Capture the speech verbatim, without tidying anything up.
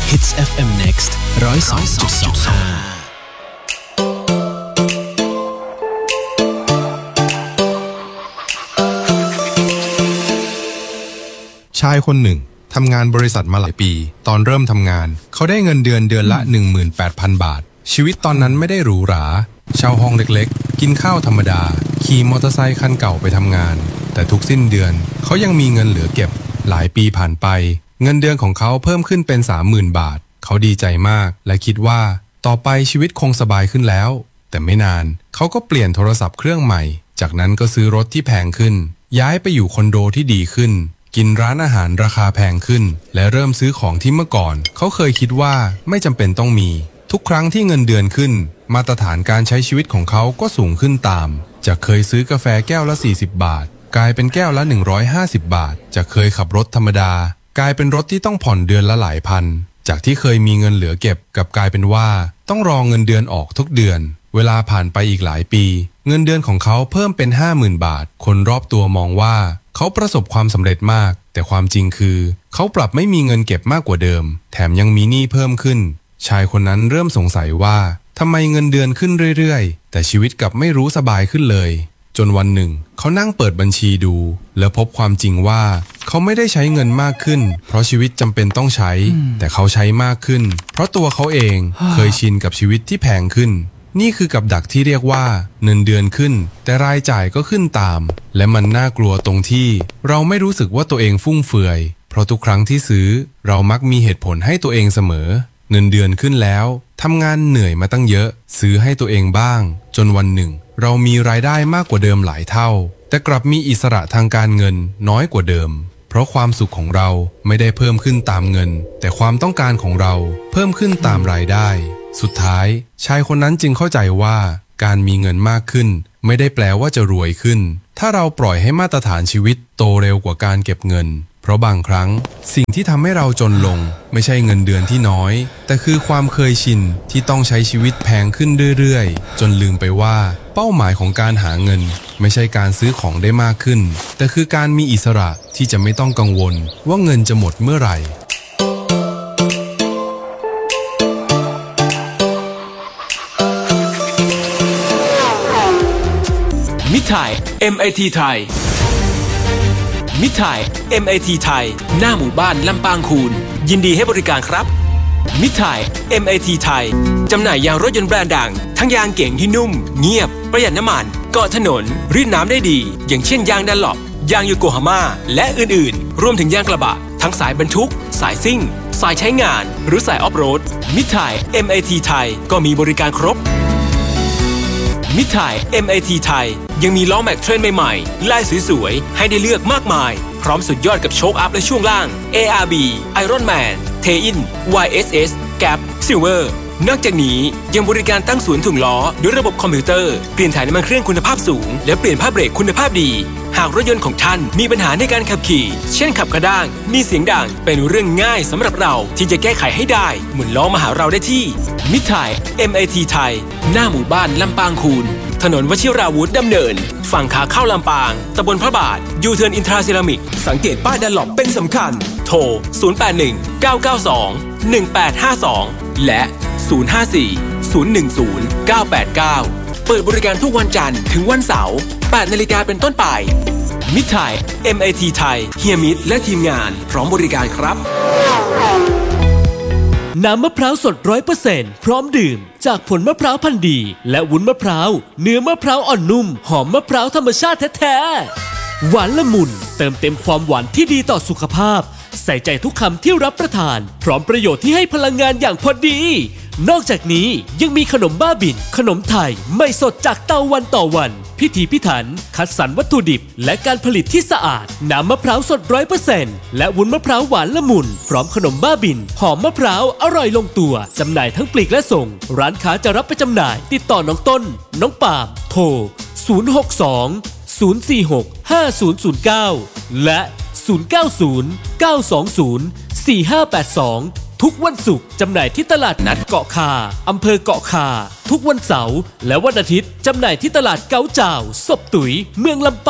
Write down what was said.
Hits เอฟ เอ็ม Next หนึ่งศูนย์สองจุดสองห้าชายคนหนึ่งทำงานบริษัทมาหลายปีตอนเริ่มทำงานเขาได้เงินเดือนเดือนละ หนึ่งหมื่นแปดพัน บาทชีวิตตอนนั้นไม่ได้หรูหราเช่าห้องเล็กๆกินข้าวธรรมดาขี่มอเตอร์ไซค์คันเก่าไปทำงานแต่ทุกสิ้นเดือนเขายังมีเงินเหลือเก็บหลายปีผ่านไปเงินเดือนของเขาเพิ่มขึ้นเป็น สามหมื่น บาทเขาดีใจมากและคิดว่าต่อไปชีวิตคงสบายขึ้นแล้วแต่ไม่นานเขาก็เปลี่ยนโทรศัพท์เครื่องใหม่จากนั้นก็ซื้อรถที่แพงขึ้นย้ายไปอยู่คอนโดที่ดีขึ้นกินร้านอาหารราคาแพงขึ้นและเริ่มซื้อของที่เมื่อก่อนเขาเคยคิดว่าไม่จำเป็นต้องมีทุกครั้งที่เงินเดือนขึ้นมาตรฐานการใช้ชีวิตของเขาก็สูงขึ้นตามจากเคยซื้อกาแฟแก้วละสี่สิบบาทกลายเป็นแก้วละหนึ่งร้อยห้าสิบบาทจากเคยขับรถธรรมดากลายเป็นรถที่ต้องผ่อนเดือนละหลายพันจากที่เคยมีเงินเหลือเก็บกลับกลายเป็นว่าต้องรอเงินเดือนออกทุกเดือนเวลาผ่านไปอีกหลายปีเงินเดือนของเขาเพิ่มเป็น ห้าหมื่น บาทคนรอบตัวมองว่าเขาประสบความสำเร็จมากแต่ความจริงคือเขาปรับไม่มีเงินเก็บมากกว่าเดิมแถมยังมีหนี้เพิ่มขึ้นชายคนนั้นเริ่มสงสัยว่าทำไมเงินเดือนขึ้นเรื่อยๆแต่ชีวิตกลับไม่รู้สบายขึ้นเลยจนวันหนึ่งเขานั่งเปิดบัญชีดูแล้วพบความจริงว่าเขาไม่ได้ใช้เงินมากขึ้นเพราะชีวิตจำเป็นต้องใช้แต่เขาใช้มากขึ้นเพราะตัวเขาเองเคยชินกับชีวิตที่แพงขึ้นนี่คือกับดักที่เรียกว่าเงินเดือนขึ้นแต่รายจ่ายก็ขึ้นตามและมันน่ากลัวตรงที่เราไม่รู้สึกว่าตัวเองฟุ่มเฟือยเพราะทุกครั้งที่ซื้อเรามักมีเหตุผลให้ตัวเองเสมอเงินเดือนขึ้นแล้วทำงานเหนื่อยมาตั้งเยอะซื้อให้ตัวเองบ้างจนวันหนึ่งเรามีรายได้มากกว่าเดิมหลายเท่าแต่กลับมีอิสระทางการเงินน้อยกว่าเดิมเพราะความสุขของเราไม่ได้เพิ่มขึ้นตามเงินแต่ความต้องการของเราเพิ่มขึ้นตามรายได้สุดท้ายชายคนนั้นจึงเข้าใจว่าการมีเงินมากขึ้นไม่ได้แปลว่าจะรวยขึ้นถ้าเราปล่อยให้มาตรฐานชีวิตโตเร็วกว่าการเก็บเงินเพราะบางครั้งสิ่งที่ทำให้เราจนลงไม่ใช่เงินเดือนที่น้อยแต่คือความเคยชินที่ต้องใช้ชีวิตแพงขึ้นเรื่อยๆจนลืมไปว่าเป้าหมายของการหาเงินไม่ใช่การซื้อของได้มากขึ้นแต่คือการมีอิสระที่จะไม่ต้องกังวลว่าเงินจะหมดเมื่อไหร่มิตรไทย เอ็ม ไอ ที ไทยมิตรไทย เอ็ม ไอ ที ไทยหน้าหมู่บ้านลำปางคูนยินดีให้บริการครับมิตรไทย เอ็ม ไอ ที ไทยจำหน่ายยางรถยนต์แบรนด์ดังทั้งยางเก๋งที่นุ่มเงียบประหยัดน้ำมันเกาะถนนรีดน้ำได้ดีอย่างเช่นยางดันหลบยางโยโกฮาม่าและอื่นๆรวมถึงยางกระบะทั้งสายบรรทุกสายซิ่งสายใช้งานหรือสายออฟโรดมิตรไทย เอ็ม ไอ ที ไทยก็มีบริการครบมิตรไทย เอ็ม ไอ ที ไทยยังมีล้อแม็กเทรนใหม่ๆลายสวยๆให้ได้เลือกมากมายพร้อมสุดยอดกับโชคอัพและช่วงล่าง เอ อาร์ บี Iron Man Tein วาย เอส เอส Gap Silver นอกจากนี้ยังบริการตั้งศูนย์ถ่วงล้อด้วยระบบคอมพิวเตอร์เปลี่ยนถ่ายน้ำมันเครื่องคุณภาพสูงและเปลี่ยนผ้าเบรกคุณภาพดีหากรถยนต์ของท่านมีปัญหาในการขับขี่เช่นขับกระด้างมีเสียงดังเป็นเรื่องง่ายสำหรับเราที่จะแก้ไขให้ได้หมุนล้อมาหาเราได้ที่มิตรไทย เอ็ม ไอ ที ไทยหน้าหมู่บ้านลำปางคูนถนนวชิราวุธดำเนินฝั่งขาเข้าลำปางตำบลพระบาทยูเทิร์นอินทราเซรามิกสังเกตป้ายดันหลบเป็นสำคัญโทรศูนย์ แปด หนึ่ง เก้า เก้า สอง หนึ่ง แปด ห้า สองและศูนย์ ห้า สี่ ศูนย์ หนึ่ง ศูนย์ เก้า แปด เก้าเปิดบริการทุกวันจันทร์ถึงวันเสาร์แปดนาฬิกาเป็นต้นไปมิตรไทย เอ็ม ไอ ที ไทยเฮียมิตรและทีมงานพร้อมบริการครับน้ำมะพร้าวสด ร้อยเปอร์เซ็นต์ พร้อมดื่มจากผลมะพร้าวพันธุ์ดีและวุ้นมะพร้าวเนื้อมะพร้าวอ่อนนุ่มหอมมะพร้าวธรรมชาติแท้ๆหวานละมุนเติมเต็มความหวานที่ดีต่อสุขภาพใส่ใจทุกคำที่รับประทานพร้อมประโยชน์ที่ให้พลังงานอย่างพอดีนอกจากนี้ยังมีขนมบ้าบิ่นขนมไทยไม่สดจากเตาวันต่อวันพิถีพิถันคัดสรรวัตถุดิบและการผลิตที่สะอาดน้ำมะพร้าวสด ร้อยเปอร์เซ็นต์ และวุ้นมะพร้าวหวานละมุนพร้อมขนมบ้าบิ่นหอมมะพร้าวอร่อยลงตัวจำหน่ายทั้งปลีกและส่งร้านค้าจะรับไปจำหน่ายติดต่อน้องต้นน้องปาล์มโทรศูนย์ หก สอง ศูนย์ สี่ หก ห้า ศูนย์ ศูนย์ เก้าและศูนย์ เก้า ศูนย์ เก้า สอง ศูนย์ สี่ ห้า แปด สองทุกวันศุกร์จำหน่ายที่ตลาดนัดเกาะคาอำเภอเกาะคาทุกวันเสาร์และวันอาทิตย์จำหน่ายที่ตลาดเก๋าจ่าวศพตุ๋ยเมืองลำปาง